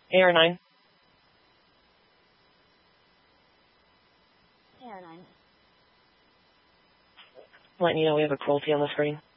AR9. AR9. Letting you know we have a cruelty on the screen.